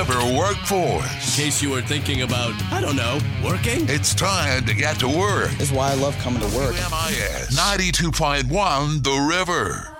fiber workforce. In case you were thinking about, I don't know, working. It's time to get to work. That's why I love coming to work. MIS 92.1 The River.